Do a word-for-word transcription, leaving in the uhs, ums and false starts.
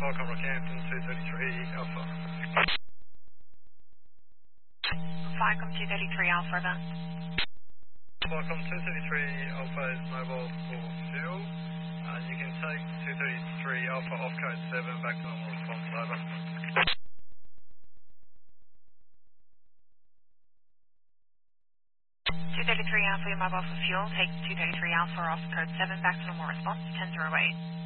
Welcome Rockhampton two thirty-three Alpha. Viacom two thirty-three Alpha then. Welcome two thirty-three Alpha is mobile for fuel. Uh, you can take two thirty-three Alpha off code seven back to normal response, over. two thirty-three Alpha, your mobile for fuel. Take two thirty-three Alpha off code seven back to normal response, ten zero eight.